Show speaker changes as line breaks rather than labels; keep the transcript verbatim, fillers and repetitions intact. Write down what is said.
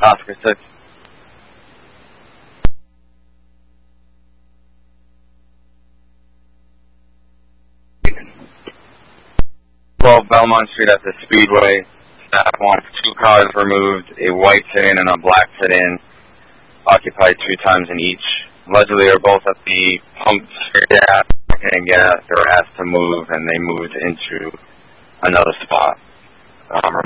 Oscar six. twelve Belmont Street at the Speedway. Staff wants two cars removed, a white sedan and a black sedan, occupied two times in each. Allegedly, they're both at the pump for gas, and gas. They were asked to move, and they moved into another spot. Um,